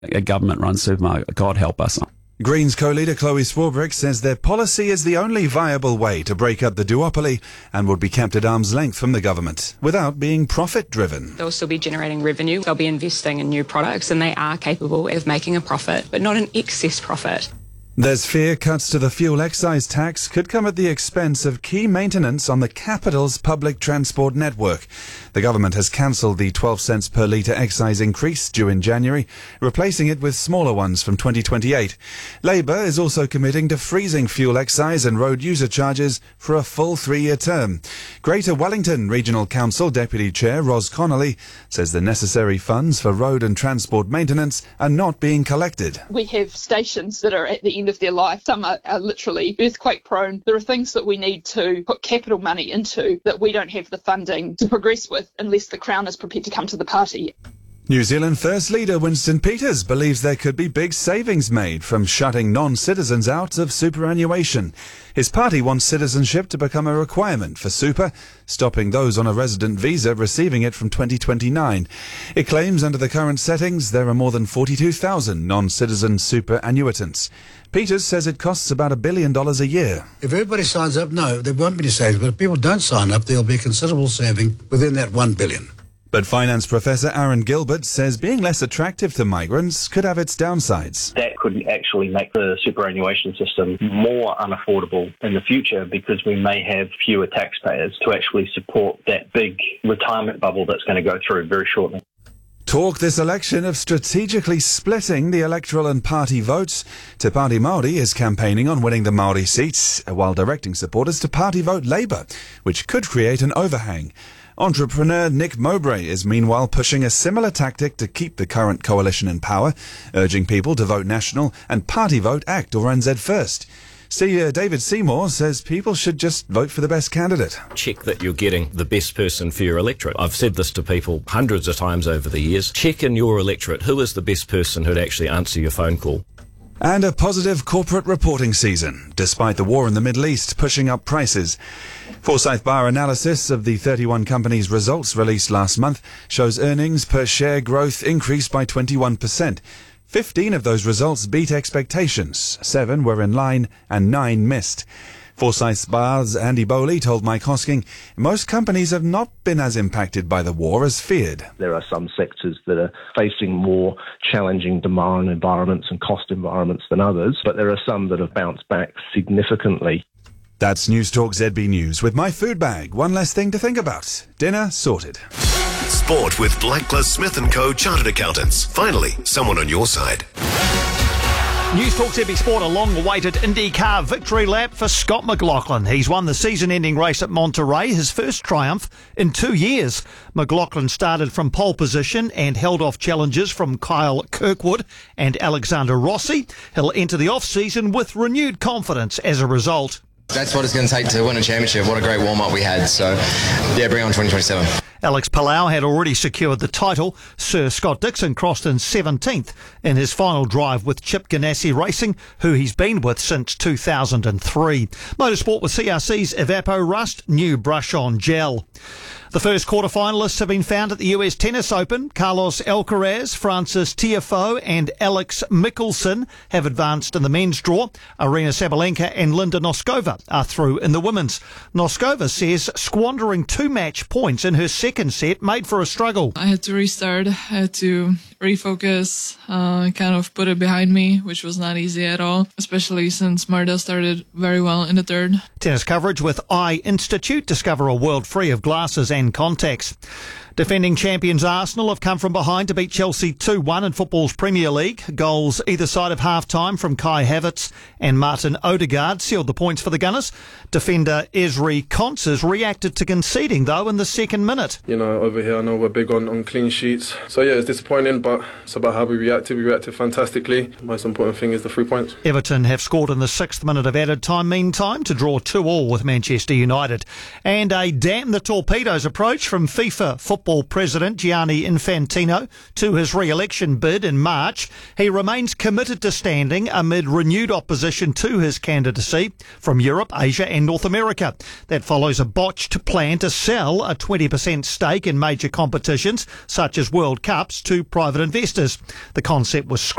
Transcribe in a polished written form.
a government-run supermarket. God help us. Greens co-leader Chloe Swarbrick says their policy is the only viable way to break up the duopoly and would be kept at arm's length from the government without being profit-driven. They'll still be generating revenue, they'll be investing in new products, and they are capable of making a profit, but not an excess profit. There's fear cuts to the fuel excise tax could come at the expense of key maintenance on the capital's public transport network. The government has cancelled the 12 cents per litre excise increase due in January, replacing it with smaller ones from 2028. Labour is also committing to freezing fuel excise and road user charges for a full 3-year term. Greater Wellington Regional Council Deputy Chair Ros Connolly says the necessary funds for road and transport maintenance are not being collected. We have stations that are at the end of their life. Some are literally earthquake prone. There are things that we need to put capital money into that we don't have the funding to progress with unless the Crown is prepared to come to the party. New Zealand First Leader Winston Peters believes there could be big savings made from shutting non-citizens out of superannuation. His party wants citizenship to become a requirement for super, stopping those on a resident visa receiving it from 2029. It claims under the current settings there are more than 42,000 non-citizen super annuitants. Peters says it costs about $1 billion a year. If everybody signs up, no, there won't be any savings. But if people don't sign up, there'll be a considerable saving within that $1 billion. But finance professor Aaron Gilbert says being less attractive to migrants could have its downsides. That could actually make the superannuation system more unaffordable in the future because we may have fewer taxpayers to actually support that big retirement bubble that's going to go through very shortly. Talk this election of strategically splitting the electoral and party votes. Te Pāti Māori is campaigning on winning the Māori seats while directing supporters to party vote Labour, which could create an overhang. Entrepreneur Nick Mowbray is meanwhile pushing a similar tactic to keep the current coalition in power, urging people to vote National and party vote ACT or NZ First. David Seymour says people should just vote for the best candidate. Check that you're getting the best person for your electorate. I've said this to people hundreds of times over the years. Check in your electorate who is the best person who'd actually answer your phone call. And a positive corporate reporting season, despite the war in the Middle East pushing up prices. Forsyth Barr analysis of the 31 companies' results released last month shows earnings per share growth increased by 21%. 15 of those results beat expectations, 7 were in line and 9 missed. Forsyth Barr's Andy Bowley told Mike Hosking most companies have not been as impacted by the war as feared. There are some sectors that are facing more challenging demand environments and cost environments than others, but there are some that have bounced back significantly. That's News Talk ZB News with my food bag. One less thing to think about. Dinner sorted. Sport with Blacklist Smith & Co. Chartered Accountants. Finally, someone on your side. News Talk ZB Sport, a long-awaited IndyCar victory lap for Scott McLaughlin. He's won the season-ending race at Monterey, his first triumph in 2 years. McLaughlin started from pole position and held off challenges from Kyle Kirkwood and Alexander Rossi. He'll enter the off-season with renewed confidence as a result. That's what it's going to take to win a championship. What a great warm-up we had. So, yeah, bring on 2027. Alex Palau had already secured the title. Sir Scott Dixon crossed in 17th in his final drive with Chip Ganassi Racing, who he's been with since 2003. Motorsport with CRC's Evapo Rust, new brush-on gel. The first quarter-finalists have been found at the US Tennis Open. Carlos Alcaraz, Francis Tiafoe and Alex Mickelson have advanced in the men's draw. Arina Sabalenka and Linda Noskova are through in the women's. Noskova says squandering 2 match points in her second set made for a struggle. I had to restart, I had to refocus, kind of put it behind me, which was not easy at all, especially since Marta started very well in the third. Tennis coverage with Eye Institute. Discover a world free of glasses and contacts. Defending champions Arsenal have come from behind to beat Chelsea 2-1 in football's Premier League. Goals either side of half-time from Kai Havertz and Martin Odegaard sealed the points for the Gunners. Defender Ezri Konsa reacted to conceding, though, in the second minute. You know, over here I know we're big on clean sheets. So, yeah, it's disappointing, but it's about how we reacted. We reacted fantastically. The most important thing is the 3 points. Everton have scored in the 6th minute of added time, meantime, to draw 2-2 with Manchester United. And a damn the torpedoes approach from FIFA Football Football president Gianni Infantino to his re-election bid in March, he remains committed to standing amid renewed opposition to his candidacy from Europe, Asia and North America. That follows a botched plan to sell a 20% stake in major competitions such as World Cups to private investors. The concept was